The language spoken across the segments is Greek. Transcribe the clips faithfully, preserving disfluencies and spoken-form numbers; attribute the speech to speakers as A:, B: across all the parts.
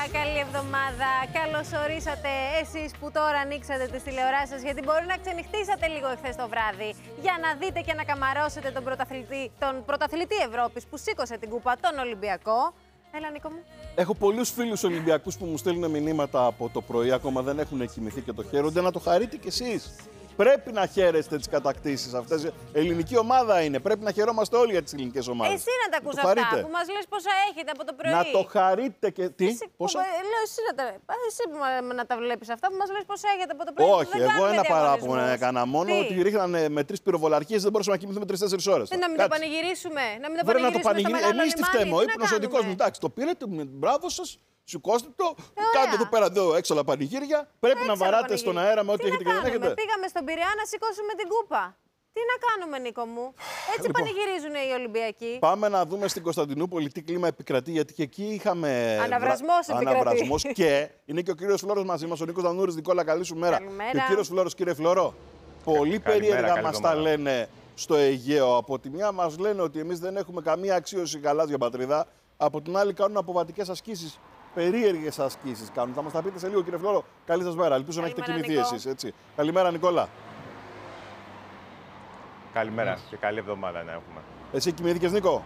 A: Καλή εβδομάδα. Καλώς ορίσατε εσείς που τώρα ανοίξατε τις τηλεοράσεις σας, γιατί μπορεί να ξενυχτήσατε λίγο εχθές το βράδυ για να δείτε και να καμαρώσετε τον πρωταθλητή, τον πρωταθλητή Ευρώπης που σήκωσε την κούπα, τον Ολυμπιακό. Έλα, Νίκο μου.
B: Έχω πολλούς φίλους Ολυμπιακούς που μου στέλνουν μηνύματα από το πρωί, ακόμα δεν έχουν κοιμηθεί και το χαίρονται. Να το χαρείτε κι εσείς. Πρέπει να χαίρεστε τις κατακτήσεις αυτές. Ελληνική ομάδα είναι. Πρέπει να χαιρόμαστε όλοι για τις ελληνικές ομάδες.
A: Εσύ να τα ακούς αυτά που μας λες πόσα έχετε από το πρωί.
B: Να το χαρείτε και. Τι,
A: εσύ,
B: πόσα.
A: Που, λέω εσύ να τα, εσύ να τα βλέπεις αυτά που μας λες πόσα έχετε από το πρωί.
B: Όχι, εγώ ένα παράπονο έκανα μόνο. Τι? Ότι ρίχνανε με τρεις πυροβολαρχίες, δεν μπορούσαμε να κοιμηθούμε τρεις-τέσσερις ώρες.
A: Να μην το πανηγυρίσουμε. Να μην το πανηγυρίσουμε.
B: Εμείς τι φταίμε, ο ύπνος ο δικός μου. Εντάξει, το πήρετε, μπράβο σας. Σηκώστε το, κάντε εδώ πέρα εδώ έξαλα πανηγύρια. Πρέπει έξαλα να βαράτε πανηγύρια. Στον αέρα με ό,τι έχετε και δεν έχετε.
A: Πήγαμε στον Πειραιά να σηκώσουμε την κούπα. Τι να κάνουμε, Νίκο μου. Έτσι λοιπόν, πανηγυρίζουν οι Ολυμπιακοί.
B: Πάμε να δούμε στην Κωνσταντινούπολη τι κλίμα επικρατεί, γιατί και εκεί είχαμε.
A: Αναβρασμός
B: βρα...
A: επικρατεί.
B: Αναβρασμός και είναι και ο κύριος Φλόρος μαζί μας, ο Νίκος Δανούρης. Νικόλα, καλή σου μέρα.
A: Καλημέρα.
B: Και ο κύριος Φλόρος, κύριε Φλόρο, πολύ περίεργα μας τα λένε στο Αιγαίο. Από τη μια μας λένε ότι εμείς δεν έχουμε καμία αξίωση γαλάζια πατρίδα. Από την άλλη κάνουν αποβατικές ασκήσεις. Περίεργες ασκήσεις κάνουν. Θα μας τα πείτε σε λίγο, κύριε Φλόρο. Καλή σας μέρα. Ελπίζω να έχετε κοιμηθεί εσείς. Έτσι. Καλημέρα, Νικόλα.
C: Καλημέρα και καλή εβδομάδα να έχουμε.
B: Εσύ κοιμήθηκες, Νίκο?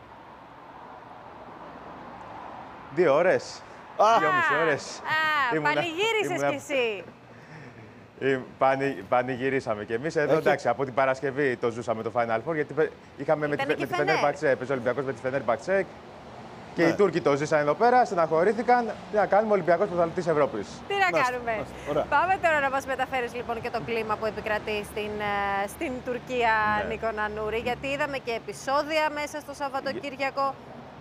C: Δύο ώρες.
B: Α,
C: δύο μισή ώρες.
A: Α, ήμουνα, πανηγύρισες ήμουνα... κι εσύ.
C: Πανη, πανηγυρίσαμε κι εμείς. Εδώ, εντάξει, από την Παρασκευή το ζούσαμε το Final Four, γιατί είχαμε με τη, με τη Φενέρμπαχτσε, έπαιζε ο Ολυμπιακός με τη Φενέρμπαχτσε. Και ναι. Οι Τούρκοι το ζήσαν εδώ πέρα, στεναχωρήθηκαν. Τι να κάνουμε, Ολυμπιακός πρωταθλητής Ευρώπης.
A: Τι να κάνουμε. Πάμε τώρα να μας μεταφέρεις λοιπόν και το κλίμα που επικρατεί στην, στην Τουρκία, ναι. Νίκο Νανούρη, γιατί είδαμε και επεισόδια μέσα στο Σαββατοκύριακο.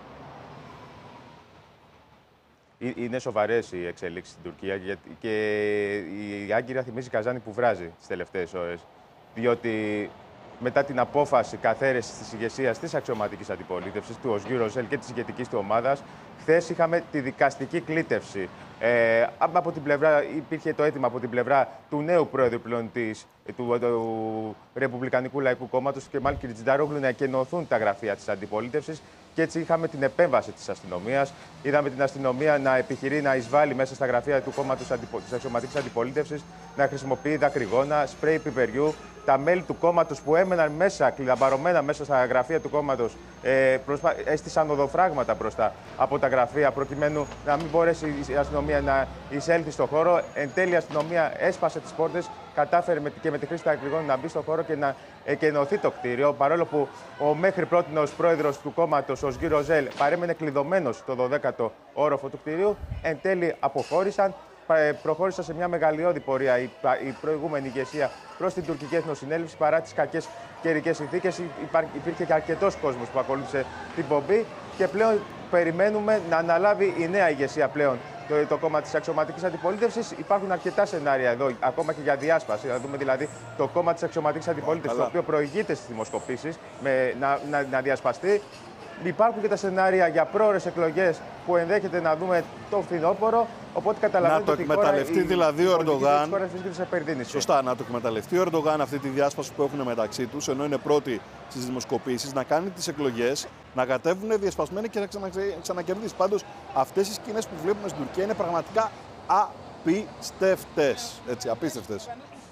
C: Είναι σοβαρές οι εξελίξεις στην Τουρκία και η Άγκυρα θυμίζει Καζάνη που βράζει τις τελευταίες ώρες. Διότι μετά την απόφαση καθαίρεσης της ηγεσίας της αξιωματικής αντιπολίτευσης, του Οσγιού Ροζέλ και της ηγετικής του ομάδας, χθες είχαμε τη δικαστική κλήτευση. Ε, από την πλευρά, υπήρχε το αίτημα από την πλευρά του νέου πρόεδρου πλέον της, του, του Ρεπουμπλικανικού Λαϊκού Κόμματος, και Κεμάλ Κιλιτζνταρόγλου, να εκενωθούν τα γραφεία της αντιπολίτευσης. Και έτσι είχαμε την επέμβαση της αστυνομίας. Είδαμε την αστυνομία να επιχειρεί να εισβάλλει μέσα στα γραφεία του κόμματος της αξιωματικής αντιπολίτευσης, να χρησιμοποιεί δακρυγόνα, σπρέι πιπεριού. Τα μέλη του κόμματος που έμεναν μέσα, κλειδαμπαρωμένα μέσα στα γραφεία του κόμματος, ε, προσπα... έστησαν οδοφράγματα μπροστά από τα γραφεία, προκειμένου να μην μπορέσει η αστυνομία να εισέλθει στο χώρο. Εν τέλει, η αστυνομία έσπασε τις πόρτες, κατάφερε και με τη χρήση δακρυγόνων να μπει στο χώρο και να εκενωθεί το κτίριο. Παρόλο που ο μέχρι πρότινος πρόεδρος του κόμματος, ο Οσγιού Ροζέλ, παρέμενε κλειδωμένος στο δωδέκατο όροφο του κτίριου, εν τέλει αποχώρησαν. Προχώρησαν σε μια μεγαλειώδη πορεία η, η προηγούμενη ηγεσία προς την τουρκική εθνοσυνέλευση, παρά τις κακές καιρικές συνθήκες. Υπήρχε και αρκετός κόσμος που ακολούθησε την πομπή και πλέον περιμένουμε να αναλάβει η νέα ηγεσία πλέον το, το κόμμα της αξιωματικής αντιπολίτευσης. Υπάρχουν αρκετά σενάρια εδώ, ακόμα και για διάσπαση. Να δούμε δηλαδή το κόμμα της αξιωματικής αντιπολίτευσης, το οποίο προηγείται στις δημοσκοπήσεις, με, να, να, να διασπαστεί. Υπάρχουν και τα σενάρια για πρόορες εκλογές που ενδέχεται να δούμε το φθινόπωρο. Οπότε καταλαβαίνετε
B: να το εκμεταλλευτεί
C: ότι
B: δηλαδή ο Ερντογάν.
C: Σωστά,
B: να το εκμεταλλευτεί ο Ερντογάν αυτή τη διάσπαση που έχουν μεταξύ τους, ενώ είναι πρώτοι στις δημοσκοπήσεις, να κάνει τις εκλογές, να κατέβουν διασπασμένοι και να ξανακερδίσει. Πάντως, αυτές οι σκηνές που βλέπουμε στην Τουρκία είναι πραγματικά απίστευτες. Έτσι, απίστευτες.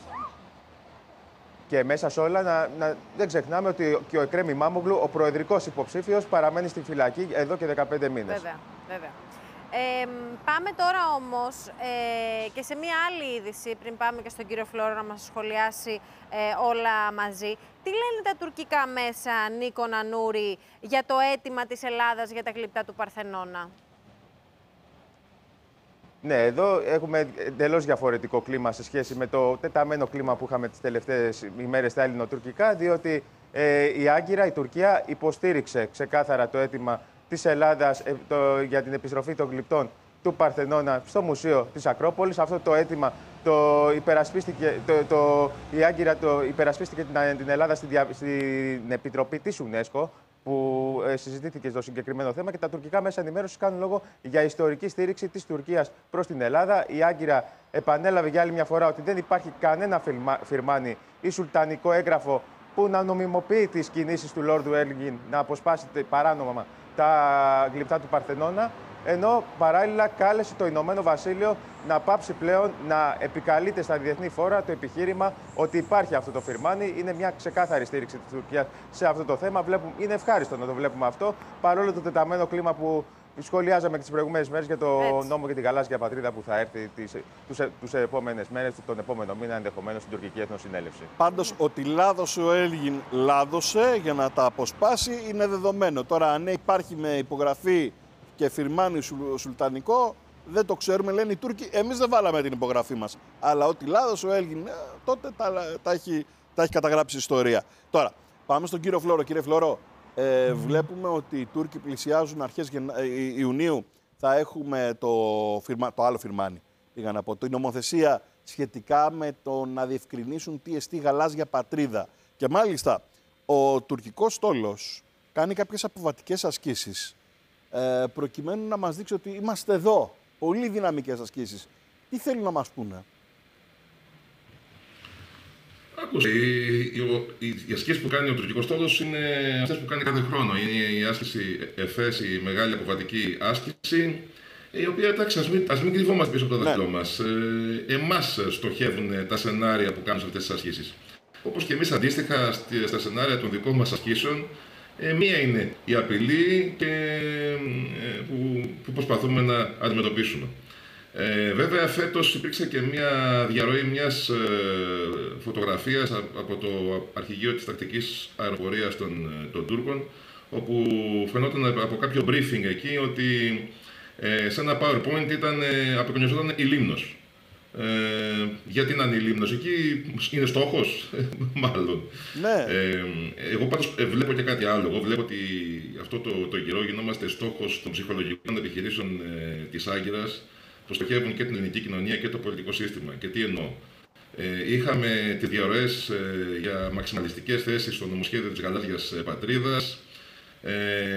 C: Και μέσα σε όλα, να, να, δεν ξεχνάμε ότι και ο Εκρέμ Ιμάμογλου, ο προεδρικός υποψήφιος, παραμένει στη φυλακή εδώ και δεκαπέντε μήνες.
A: Βέβαια, βέβαια. Ε, πάμε τώρα όμως ε, και σε μία άλλη είδηση, πριν πάμε και στον κύριο Φλόρο να μας σχολιάσει ε, όλα μαζί. Τι λένε τα τουρκικά μέσα, Νίκο Νανούρη, για το αίτημα της Ελλάδας για τα γλυπτά του Παρθενώνα?
C: Ναι, εδώ έχουμε εντελώς διαφορετικό κλίμα σε σχέση με το τεταμένο κλίμα που είχαμε τις τελευταίες ημέρες στα ελληνοτουρκικά, διότι ε, η Άγκυρα, η Τουρκία, υποστήριξε ξεκάθαρα το αίτημα της Ελλάδας ε, το, για την επιστροφή των γλυπτών του Παρθενώνα στο Μουσείο της Ακρόπολης. Αυτό το αίτημα το υπερασπίστηκε, το, το, η Άγκυρα το υπερασπίστηκε την, την Ελλάδα στην, στην Επιτροπή της UNESCO, που ε, συζητήθηκε στο συγκεκριμένο θέμα, και τα τουρκικά μέσα ενημέρωσης κάνουν λόγο για ιστορική στήριξη της Τουρκίας προς την Ελλάδα. Η Άγκυρα επανέλαβε για άλλη μια φορά ότι δεν υπάρχει κανένα φιρμάνι ή σουλτανικό έγγραφο που να νομιμοποιεί τις κινήσεις του Λόρδου Έλγιν να αποσπάσει παράνομα τα γλυπτά του Παρθενώνα. ενώ παράλληλα κάλεσε το Ηνωμένο Βασίλειο να πάψει πλέον να επικαλείται στα διεθνή φόρα το επιχείρημα ότι υπάρχει αυτό το φυρμάνι. Είναι μια ξεκάθαρη στήριξη της Τουρκίας σε αυτό το θέμα. Βλέπουμε, είναι ευχάριστο να το βλέπουμε αυτό, παρόλο το τεταμένο κλίμα που σχολιάζαμε και τις προηγούμενες μέρες για το
A: Έτσι.
C: νόμο για την γαλάζια πατρίδα που θα έρθει τις, τους, τους επόμενες μέρες, τον επόμενο μήνα ενδεχομένως στην τουρκική εθνοσυνέλευση.
B: Πάντως ότι λάδωσε ο Έλγιν λάδωσε για να τα αποσπάσει είναι δεδομένο. Τώρα αν υπάρχει με υπογραφή και φυρμάνι σουλτανικό δεν το ξέρουμε, λένε οι Τούρκοι. Εμείς δεν βάλαμε την υπογραφή μας. Αλλά ότι λάδωσε ο Έλγιν τότε τα, τα, έχει, τα έχει καταγράψει η ιστορία. Τώρα πάμε στον κύριο Φλόρο. Κύριε Φλόρο, Ε, mm. βλέπουμε ότι οι Τούρκοι πλησιάζουν αρχές Γενα... Ιουνίου. Θα έχουμε το, φυρμα... το άλλο φυρμάνι, πήγα να πω, την νομοθεσία σχετικά με το να διευκρινίσουν τι εστί γαλάζια πατρίδα. Και μάλιστα ο τουρκικός στόλος κάνει κάποιες αποβατικές ασκήσεις ε, προκειμένου να μας δείξει ότι είμαστε εδώ. Πολύ δυναμικές ασκήσεις. Τι θέλουν να μας πούνε?
D: Άκουσε, οι, οι, οι ασκήσεις που κάνει ο τουρκικός στόλος είναι αυτές που κάνει κάθε χρόνο. Είναι η άσκηση ΕΦΕΣ, η μεγάλη αποβατική άσκηση, η οποία, εντάξει, ας μην, ας μην κρυβόμαστε πίσω από το δάχτυλό μας. Ε, εμάς στοχεύουν τα σενάρια που κάνουν σε αυτές τις ασκήσεις. Όπως και εμείς αντίστοιχα στα σενάρια των δικών μας ασκήσεων, ε, μία είναι η απειλή και, ε, που, που προσπαθούμε να αντιμετωπίσουμε. Ε, βέβαια, φέτος υπήρξε και μια διαρροή μιας ε, φωτογραφίας από το αρχηγείο της τακτικής αεροπορίας των, των Τούρκων, όπου φαινόταν από κάποιο briefing εκεί ότι ε, σε ένα PowerPoint ήταν, ε, απεικονιζόταν η Λίμνος. Ε, γιατί να είναι η Λίμνος εκεί, είναι στόχος, μάλλον.
B: Ναι.
D: Ε, εγώ πάντως ε, βλέπω και κάτι άλλο. Εγώ βλέπω ότι αυτό το, το καιρό γινόμαστε στόχος των ψυχολογικών επιχειρήσεων ε, της Άγκυρας, που στοχεύουν και την ελληνική κοινωνία και το πολιτικό σύστημα. Και τι εννοώ? Ε, είχαμε τις διαρροές ε, για μαξιμαλιστικές θέσεις στο νομοσχέδιο της γαλάζιας ε, πατρίδας. Ε,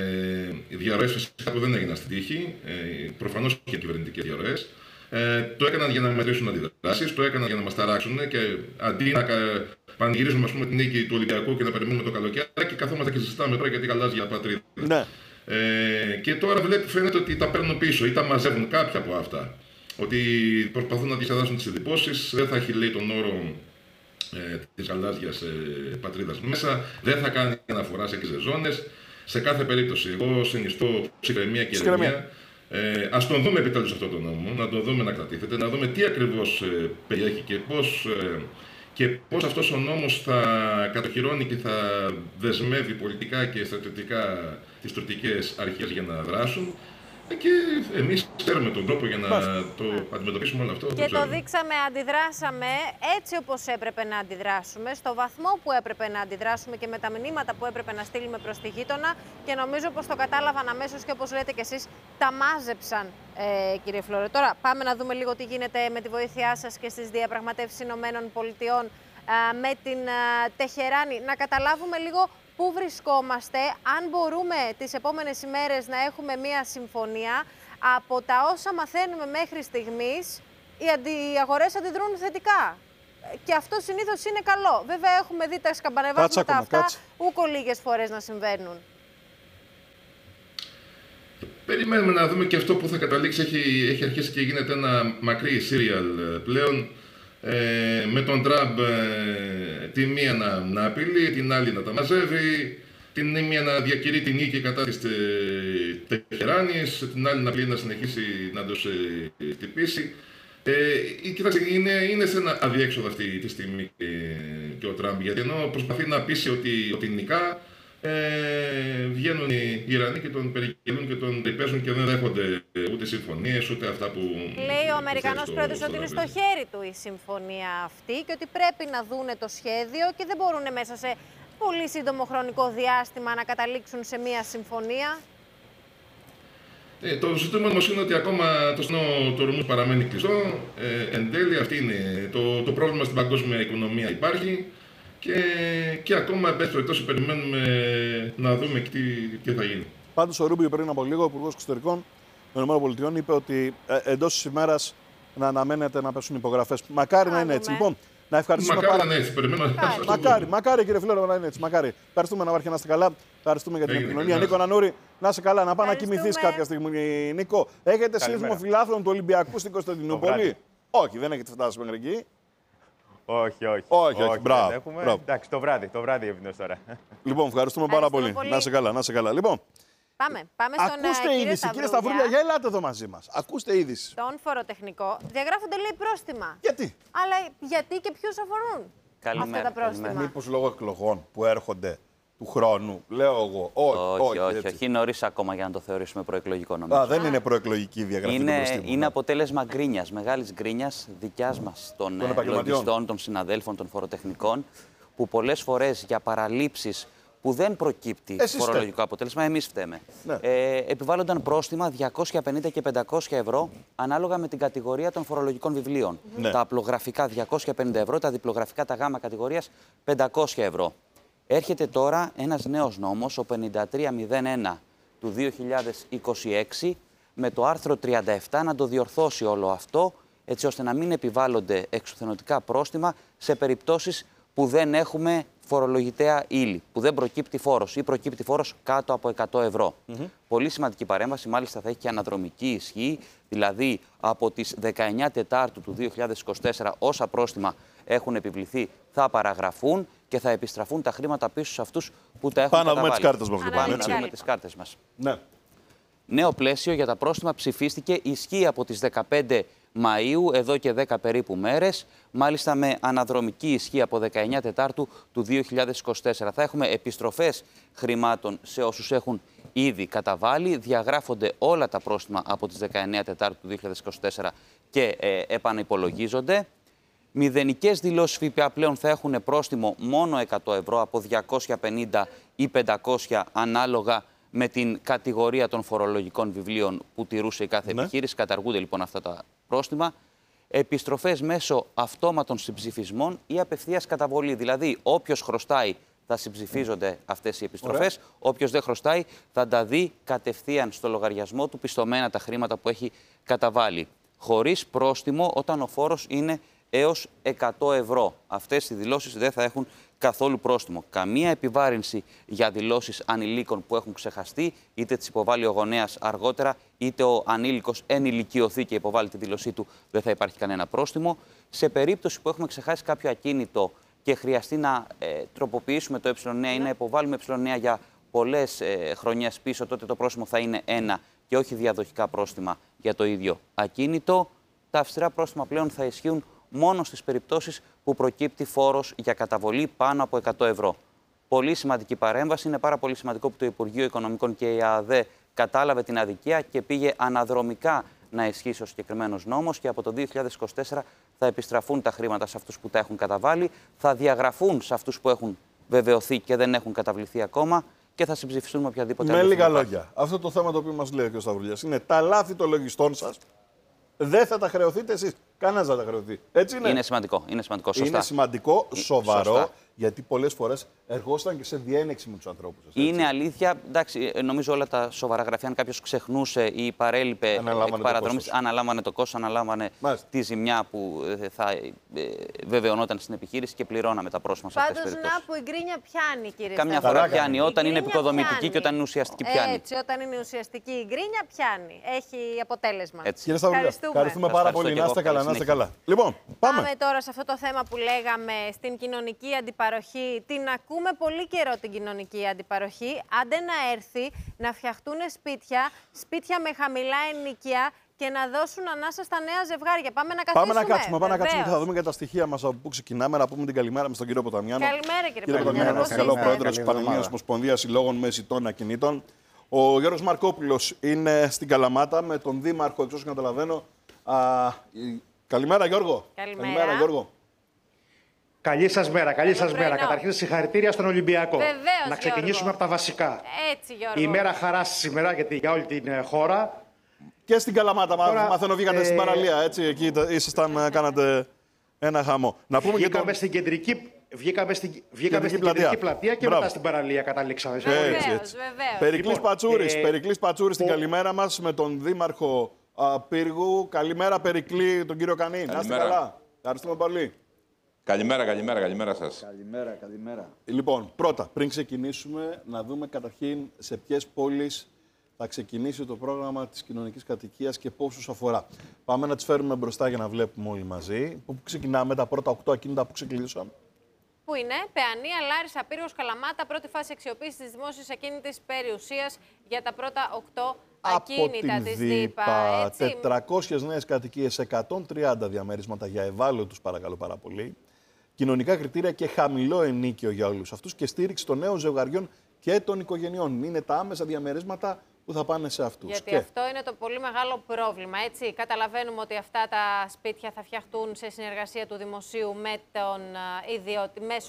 D: οι διαρροές φυσικά που δεν έγιναν στην τύχη, ε, προφανώς και κυβερνητικές διαρροές. Ε, το έκαναν για να μετρήσουν αντιδράσεις, το έκαναν για να μας ταράξουν και αντί να πανηγυρίζουμε, ας πούμε, την νίκη του Ολυμπιακού και να περιμένουμε το καλοκαίρι, και καθόμαστε και συζητάμε τώρα για τη γαλάζια πατρίδα.
B: Ναι.
D: Ε, και τώρα βλέπει, φαίνεται ότι τα παίρνουν πίσω ή τα μαζεύουν κάποια από αυτά. Ότι προσπαθούν να διασκεδάσουν τις εντυπώσεις, δεν θα έχει, λέει, τον όρο ε, της γαλάζιας ε, πατρίδας μέσα, δεν θα κάνει αναφορά σε εκείνες ζώνες. Σε κάθε περίπτωση, εγώ συνιστώ ψυχραιμία και ηρεμία. Ε, ας τον δούμε επιτέλους αυτό το νόμο, να τον δούμε να κρατήθεται, να δούμε τι ακριβώς ε, περιέχει και πώς, ε, και πώς αυτός ο νόμος θα κατοχυρώνει και θα δεσμεύει πολιτικά και στρατιωτικά τις τουρκικές αρχές για να δράσουν. Και εμείς ξέρουμε τον τρόπο για να το αντιμετωπίσουμε όλο αυτό.
A: Και το, το δείξαμε, αντιδράσαμε έτσι όπως έπρεπε να αντιδράσουμε, στο βαθμό που έπρεπε να αντιδράσουμε και με τα μηνύματα που έπρεπε να στείλουμε προς τη γείτονα. Και νομίζω πως το κατάλαβαν αμέσως και όπως λέτε κι εσείς, τα μάζεψαν, ε, κύριε Φλόρο. Τώρα πάμε να δούμε λίγο τι γίνεται με τη βοήθειά σας και στις διαπραγματεύσεις Ηνωμένων Πολιτειών με την α, Τεχεράνη. Να καταλάβουμε λίγο πού βρισκόμαστε, αν μπορούμε τις επόμενες ημέρες να έχουμε μία συμφωνία. Από τα όσα μαθαίνουμε μέχρι στιγμής, οι, αντι... οι αγορές αντιδρούν θετικά. Και αυτό συνήθως είναι καλό. Βέβαια έχουμε δει τα σκαμπανεβάσματα αυτά, κάτσε. ούκο λίγες φορές να συμβαίνουν.
D: Περιμένουμε να δούμε και αυτό που θα καταλήξει. Έχει, έχει αρχίσει και γίνεται ένα μακρύ σύριαλ πλέον. Ε, με τον Τραμπ ε, τη μία να, να απειλεί, την άλλη να τα μαζεύει, την μία να διακηρύει την νίκη κατά της τε, Τεχεράνης, την άλλη να πει να συνεχίσει να τους ε, χτυπήσει. Ε, κοιτάξτε, είναι, είναι σε ένα αδιέξοδο αυτή τη στιγμή και, και ο Τραμπ, γιατί ενώ προσπαθεί να πείσει ότι, ότι νικά, Ε, βγαίνουν οι Ιρανοί και τον περικυκλούν και τον παίζουν και δεν δέχονται ούτε συμφωνίες ούτε αυτά που.
A: Λέει ο Αμερικανός πρόεδρος ότι είναι στο χέρι του η συμφωνία αυτή και ότι πρέπει να δούνε το σχέδιο και δεν μπορούν μέσα σε πολύ σύντομο χρονικό διάστημα να καταλήξουν σε μία συμφωνία.
D: Ε, το ζητούμενο όμως είναι ότι ακόμα το στενό του ορμούς παραμένει κλειστό. Ε, εν τέλει, αυτή είναι το, το πρόβλημα στην παγκόσμια οικονομία υπάρχει. Και, και ακόμα, εν πάση περιπτώσει, περιμένουμε να δούμε τι, τι θα γίνει.
B: Πάντως, ο Ρούμπιο πριν από λίγο, ο Υπουργός Εξωτερικών των ΗΠΑ, είπε ότι ε, εντός της ημέρας να αναμένεται να πέσουν υπογραφές. Μακάρι να είναι έτσι. Λοιπόν, Να ευχαριστούμε
D: Μακάρι
B: πάρα
D: να είναι έτσι. Περιμένω.
B: Μακάρι, μακάρι κύριε Φλόρο να είναι έτσι. Μακάρι. Ευχαριστούμε να βάρχει να είστε καλά. Ευχαριστούμε για την
D: Έγινε,
B: επικοινωνία.
D: έγινε.
B: Νίκο Νανούρη, να είσαι καλά. Να πάει να
A: Ευχαριστούμε.
B: κοιμηθεί κάποια στιγμή, Νίκο. Έχετε σύνθημα φιλάθλων του Ολυμπιακού στην Κωνσταντινούπολη? Όχι, δεν έχετε φτάσει μέχρι εκεί.
C: Όχι, όχι.
B: Όχι, όχι. Μπράβο,
C: δεν έχουμε.
B: μπράβο.
C: Εντάξει, το βράδυ, το βράδυ έβγαινε τώρα.
B: Λοιπόν, ευχαριστούμε πάρα
A: Ευχαριστούμε
B: πολύ.
A: πολύ.
B: Να είσαι καλά, να είσαι καλά. Λοιπόν,
A: Πάμε, πάμε στον ε,
B: ακούστε
A: κύριο
B: είδηση. Κύριε
A: Σταυρούλια.
B: Σταυρούλια, για ελάτε εδώ μαζί μας. Ακούστε είδηση.
A: Τον φοροτεχνικό διαγράφονται λέει πρόστιμα.
B: Γιατί?
A: Αλλά γιατί και ποιους αφορούν
E: Καλημέρα,
A: αυτά τα πρόστιμα?
E: καλημέρα.
B: Μήπως λόγω εκλογών που έρχονται του χρόνου, λέω εγώ. Όχι,
E: Όχι,
B: όχι.
E: όχι,
B: έτσι.
E: όχι. Είναι νωρίς ακόμα για να το θεωρήσουμε προεκλογικό νομίζω.
B: Α, δεν είναι προεκλογική διαγραφή των
E: Είναι,
B: προστήμων.
E: είναι αποτέλεσμα γκρίνιας, μεγάλης γκρίνιας δικιάς μας, των,
B: Των
E: ε,
B: επαγγελματιών.
E: λογιστών, των συναδέλφων, των φοροτεχνικών, που πολλές φορές για παραλήψεις που δεν προκύπτει
B: Εσείς
E: φορολογικό
B: φταίτε.
E: αποτέλεσμα, εμείς φταίμε.
B: Ναι.
E: Ε, επιβάλλονταν πρόστιμα διακόσια πενήντα και πεντακόσια ευρώ ανάλογα με την κατηγορία των φορολογικών βιβλίων.
B: Ναι.
E: Τα απλογραφικά διακόσια πενήντα ευρώ, τα διπλογραφικά τα γάμα κατηγορίας πεντακόσια ευρώ. Έρχεται τώρα ένας νέος νόμος, ο πενήντα τρία μηδέν ένα του δύο χιλιάδες είκοσι έξι, με το άρθρο τριάντα επτά να το διορθώσει όλο αυτό, έτσι ώστε να μην επιβάλλονται εξουθενωτικά πρόστιμα σε περιπτώσεις που δεν έχουμε φορολογητέα ύλη, που δεν προκύπτει φόρος ή προκύπτει φόρος κάτω από εκατό ευρώ. Mm-hmm. Πολύ σημαντική παρέμβαση, μάλιστα θα έχει και αναδρομική ισχύ, δηλαδή από τις δεκαεννιά Τετάρτου του δύο χιλιάδες είκοσι τέσσερα όσα πρόστιμα έχουν επιβληθεί θα παραγραφούν και θα επιστραφούν τα χρήματα πίσω σε αυτούς που τα έχουν
B: Πάμε να δούμε τις
E: καταβάλει.
B: κάρτες μας, λοιπόν.
E: Πάμε να
B: έτσι.
E: δούμε τις κάρτες μας.
B: Ναι.
E: Νέο πλαίσιο για τα πρόστιμα ψηφίστηκε, ισχύει από τις δεκαπέντε Μαΐου, εδώ και δέκα περίπου μέρες, μάλιστα με αναδρομική ισχύ από δεκαεννιά Τετάρτου του δύο χιλιάδες είκοσι τέσσερα. Θα έχουμε επιστροφές χρημάτων σε όσους έχουν ήδη καταβάλει, διαγράφονται όλα τα πρόστιμα από τις δεκαεννιά Τετάρτου του δύο χιλιάδες είκοσι τέσσερα και ε, επανυπολογίζονται. Μηδενικές δηλώσεις ΦΠΑ πλέον θα έχουν πρόστιμο μόνο εκατό ευρώ από διακόσια πενήντα ή πεντακόσια ανάλογα με την κατηγορία των φορολογικών βιβλίων που τηρούσε η κάθε
B: Ναι.
E: επιχείρηση. Καταργούνται λοιπόν αυτά τα πρόστιμα. Επιστροφές μέσω αυτόματων συμψηφισμών ή απευθείας καταβολή. Δηλαδή, όποιος χρωστάει θα συμψηφίζονται αυτές οι επιστροφές. Όποιος δεν χρωστάει θα τα δει κατευθείαν στο λογαριασμό του πιστωμένα τα χρήματα που έχει καταβάλει. Χωρίς πρόστιμο όταν ο φόρος είναι έως εκατό ευρώ. Αυτές οι δηλώσεις δεν θα έχουν καθόλου πρόστιμο. Καμία επιβάρυνση για δηλώσεις ανηλίκων που έχουν ξεχαστεί, είτε τις υποβάλει ο γονέας αργότερα, είτε ο ανήλικος ενηλικιωθεί και υποβάλει τη δήλωσή του, δεν θα υπάρχει κανένα πρόστιμο. Σε περίπτωση που έχουμε ξεχάσει κάποιο ακίνητο και χρειαστεί να ε, τροποποιήσουμε το ε9 ή να υποβάλουμε ε9 για πολλές ε, χρονιές πίσω, τότε το πρόστιμο θα είναι ένα και όχι διαδοχικά πρόστιμα για το ίδιο ακίνητο. Τα αυστηρά πρόστιμα πλέον θα ισχύουν μόνο στις περιπτώσεις που προκύπτει φόρος για καταβολή πάνω από εκατό ευρώ. Πολύ σημαντική παρέμβαση. Είναι πάρα πολύ σημαντικό που το Υπουργείο Οικονομικών και η ΑΔΕ κατάλαβε την αδικία και πήγε αναδρομικά να ισχύσει ο συγκεκριμένος νόμος και από το δύο χιλιάδες είκοσι τέσσερα θα επιστραφούν τα χρήματα σε αυτούς που τα έχουν καταβάλει, θα διαγραφούν σε αυτούς που έχουν βεβαιωθεί και δεν έχουν καταβληθεί ακόμα και θα συμψηφιστούν με οποιαδήποτε
B: Με
E: άλλη
B: λίγα
E: φορά.
B: λόγια, αυτό το θέμα το οποίο μας λέει ο κ. Σταυρουλιάς είναι τα λάθη των λογιστών σας. Δεν θα τα χρεωθείτε εσείς. Κανένας δεν θα τα χρεωθεί. Έτσι είναι.
E: Είναι σημαντικό. Είναι σημαντικό. Σωστά.
B: Είναι σημαντικό, σοβαρό,
E: Σωστά.
B: γιατί πολλές φορές εργόσταν και σε διένεξη με τους ανθρώπους. Έτσι.
E: Είναι αλήθεια. Εντάξει, νομίζω όλα τα σοβαρά γραφεία, αν κάποιο ξεχνούσε ή παρέλειπε
B: Αναλάμβανε
E: εκ
B: το
E: παραδρομής,
B: κόστος.
E: αναλάμβανε το κόστος, αναλάμβανε
B: Μάλιστα.
E: τη ζημιά που ε, θα ε, βεβαιωνόταν στην επιχείρηση και πληρώναμε τα πρόστιμα σε αυτές τις
A: Πάντως,
E: περιπτώσεις.
A: να που η γκρίνια πιάνει, κύριε
E: Καμιά
A: Σταυρούλη.
E: φορά
B: Καλά
E: πιάνει,
B: κάνει.
E: όταν
A: Η
E: είναι
A: γκρίνια
E: επικοδομητική
A: πιάνει.
E: και όταν είναι ουσιαστική πιάνει.
A: Έτσι, όταν είναι ουσιαστική η γκρίνια πιάνει. Έχει αποτέλεσμα.
E: Έτσι.
B: Κύριε Σταυρουλιά,
A: Ευχαριστούμε.
B: ευχαριστούμε
E: Σας
B: πάρα
E: ευχαριστώ
B: πολύ.
E: και
B: Να
E: εγώ.
B: είστε καλά,
E: Καλή
B: να είστε
E: συνέχεια.
B: καλά. Λοιπόν, πάμε.
A: Πάμε τώρα σε αυτό το θέμα που λέγαμε στην κοινωνική αντιπαροχή. Την ακούμε πολύ καιρό την κοινωνική αντιπαροχή. Άντε να έρθει να φτιαχτούν σπίτια, σπίτια με χαμηλά ενοικία και να δώσουν ανάσα στα νέα ζευγάρια. Πάμε να καθίσουμε.
B: Πάμε να κάτσουμε, πάμε να κάτσουμε και θα
A: Βεβαίως.
B: δούμε και τα στοιχεία μας από πού ξεκινάμε. Να πούμε την καλημέρα μας στον κύριο Ποταμιάνο.
A: Καλημέρα, κύριε
B: Κύριε Ποταμιάνο,
A: Ποταμιάνο.
B: να είστε
A: Πώς
B: καλά, ο
A: είστε?
B: πρόεδρος της
F: Καλή
B: Πανελλήνιας
F: εβδομάδα.
B: Ομοσπονδίας Συλλόγων Μεσητών Ακινήτων. Ο Γιώργος Μαρκόπουλος είναι στην Καλαμάτα με τον Δήμαρχο, εξ όσων καταλαβαίνω. Α, η- Καλημέρα, Γιώργο.
A: Καλημέρα.
B: Γιώργο.
F: Καλή σας μέρα, καλή σας
A: πρωινό.
F: μέρα. Καταρχήν συγχαρητήρια στον Ολυμπιακό.
A: Βεβαίως,
F: Να ξεκινήσουμε
A: Γιώργο.
F: από τα βασικά.
A: Έτσι, Γιώργο.
F: Η ημέρα χαράς σήμερα γιατί για όλη την ε, χώρα.
B: Και στην Καλαμάτα, μα-
F: Τώρα,
B: μαθαίνω, βγήκατε
F: ε,
B: στην παραλία. Έτσι, εκεί τα- ήσασταν, ε, κάνατε ένα χαμό. Να πούμε και
F: Βγήκαμε
B: τον...
F: στην κεντρική, βγήκαμε στην, βγήκαμε στην
B: πλατεία.
F: κεντρική πλατεία και
B: Μπράβο.
F: μετά στην παραλία καταλήξαμε.
B: Έτσι,
A: Βεβαίως,
B: έτσι.
A: βεβαίως.
B: Περικλής
F: Λοιπόν,
B: Πατσούρης,
F: ε,
B: Περικλής Πατσούρης στην
F: ο-
B: καλημέρα μας με τον Δήμαρχο α, Πύργου. Καλημέρα, Περικλή, τον κύριο Κανή. Να είστε
G: Καλημέρα.
B: καλά. Ευχαριστούμε πολύ.
G: Καλημέρα, καλημέρα, καλημέρα σας.
H: Καλημέρα, καλημέρα.
B: Λοιπόν, πρώτα, πριν ξεκινήσουμε, να δούμε καταρχήν σε ποιες πόλεις θα ξεκινήσει το πρόγραμμα της κοινωνικής κατοικίας και πόσους αφορά. Πάμε να τις φέρουμε μπροστά για να βλέπουμε όλοι μαζί. Πού ξεκινάμε, τα πρώτα οκτώ ακίνητα που ξεκλείδωσαν.
A: Πού είναι, Παιανία, Λάρισα, Πύργος, Καλαμάτα, πρώτη φάση αξιοποίησης της δημόσιας ακίνητης περιουσίας για τα πρώτα οκτώ ακίνητα της ΔΥΠΑ.
B: τετρακόσιες νέες κατοικίες, εκατόν τριάντα διαμερίσματα για ευάλωτους, παρακαλώ πάρα πολύ. Κοινωνικά κριτήρια και χαμηλό ενίκιο για όλους αυτούς και στήριξη των νέων ζευγαριών και των οικογενειών. Είναι τα άμεσα διαμερίσματα που θα πάνε σε αυτούς.
A: Γιατί
B: και...
A: αυτό είναι το πολύ μεγάλο πρόβλημα, έτσι. Καταλαβαίνουμε ότι αυτά τα σπίτια θα φτιαχτούν σε συνεργασία του δημοσίου με τον ιδιώτη, μέσω